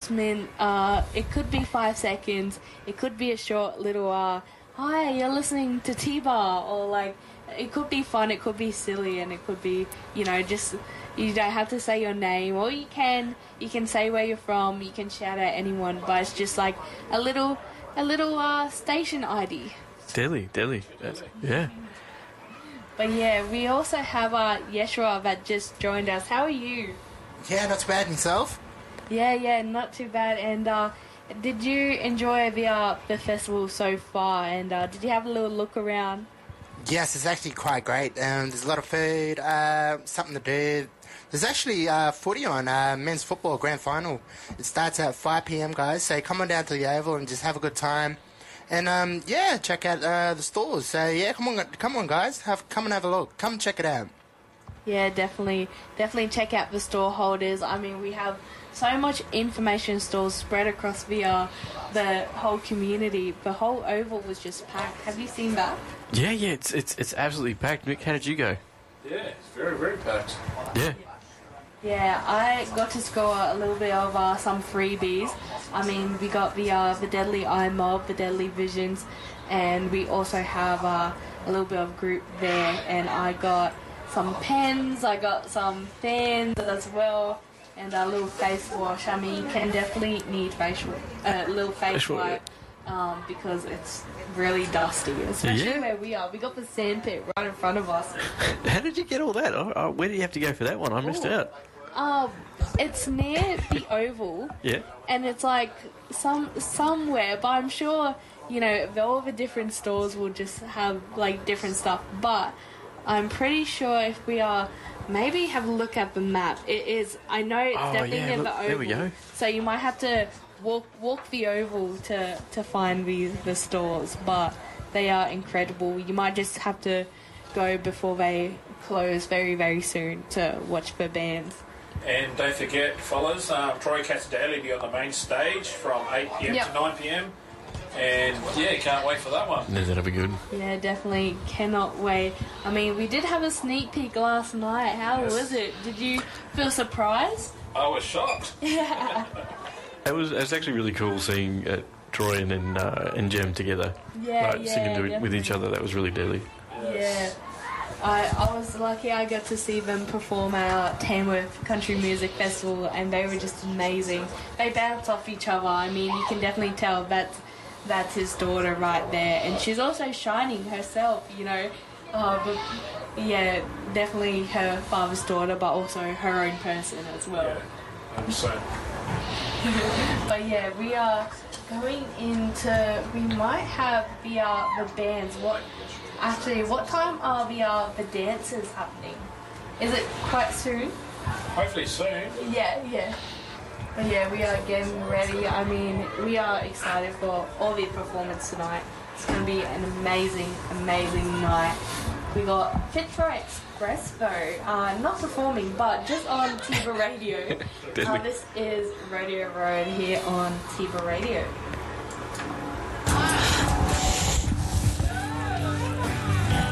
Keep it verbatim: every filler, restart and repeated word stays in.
announcement. Uh, it could be five seconds. It could be a short little, uh, hi, you're listening to T-Bar, or like, it could be fun, it could be silly, and it could be, you know, just, you don't have to say your name, or you can, you can say where you're from, you can shout at anyone, but it's just like a little, a little, uh, station I D. Delhi, Delhi, That's, yeah. But yeah, we also have, uh, Yeshua that just joined us. How are you? Yeah, not too bad. And yourself? Yeah, yeah, not too bad. And uh, did you enjoy the uh, the festival so far? And uh, did you have a little look around? Yes, it's actually quite great. Um, there's a lot of food, uh, something to do. There's actually uh, footy on, uh, men's football grand final. It starts at five p.m, guys. So come on down to the Oval and just have a good time. And um, yeah, check out uh, the stores. So yeah, come on, come on, guys, have come and have a look. Come check it out. Yeah, definitely, definitely check out the store holders. I mean, we have so much information stores spread across the uh, the whole community. The whole Oval was just packed. Have you seen that? Yeah, yeah, it's it's it's absolutely packed. Nick, how did you go? Yeah, it's very, very packed. Yeah. Yeah, I got to score a little bit of uh, some freebies. I mean, we got the uh, the Deadly Eye Mob, the Deadly Visions, and we also have uh, a little bit of group there. And I got some pens, I got some fans as well, and a little face wash. I mean, you can definitely need facial, a uh, little face wipe, um, because it's really dusty, especially yeah. where we are. We got the sandpit right in front of us. How did you get all that? Oh, oh, where did you have to go for that one? I missed Ooh. out. Um, it's near the Oval. Yeah. And it's like some somewhere, but I'm sure, you know, all the different stores will just have like different stuff, but I'm pretty sure if we are, maybe have a look at the map. It is, I know it's oh, definitely yeah, near look, the Oval. There we go. So you might have to walk walk the Oval to, to find the, the stores, but they are incredible. You might just have to go before they close very, very soon to watch the bands. And don't forget, fellas, um, Troy Cats Daily will be on the main stage from eight p.m. Yep. to nine p.m. And yeah, can't wait for that one. Yeah, that'll be good. Yeah, definitely cannot wait. I mean, we did have a sneak peek last night. How Yes. was it? Did you feel surprised? I was shocked. Yeah. It was, it was actually really cool seeing uh, Troy and and, uh, and Jem together, Yeah, like, yeah, singing to, with definitely. each other. That was really deadly. Yeah. I, I was lucky I got to see them perform at Tamworth Country Music Festival, and they were just amazing. They bounce off each other. I mean, you can definitely tell that's, that's his daughter right there. And she's also shining herself, you know. Uh, but yeah, definitely her father's daughter, but also her own person as well. Yeah, I'm so. But yeah, we are going into, we might have the, uh, the bands. What Actually, what time are the, uh, the dances happening? Is it quite soon? Hopefully soon. Yeah, yeah. But yeah, we are getting ready. I mean, we are excited for all the performance tonight. It's going to be an amazing, amazing night. We got Fitzroy Express though, uh, not performing, but just on Tiba Radio. uh, this is Radio Road here on Tiba Radio.